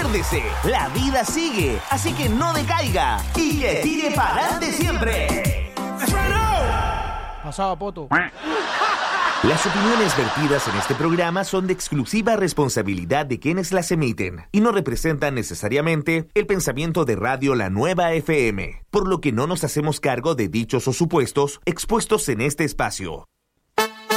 Acuérdese, la vida sigue, así que no decaiga y que tire para adelante siempre. Pasaba, poto. Las opiniones vertidas en este programa son de exclusiva responsabilidad de quienes las emiten y no representan necesariamente el pensamiento de Radio La Nueva FM, por lo que no nos hacemos cargo de dichos o supuestos expuestos en este espacio.